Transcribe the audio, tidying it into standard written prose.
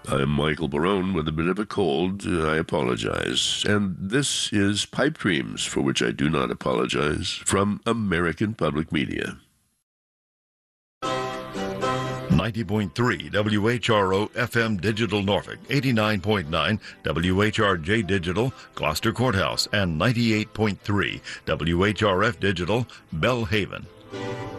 I'm Michael Barone with a bit of a cold. I apologize. And this is Pipe Dreams, for which I do not apologize, from American Public Media. 90.3 WHRO FM Digital Norfolk, 89.9 WHRJ Digital Gloucester Courthouse, and 98.3 WHRF Digital Belhaven.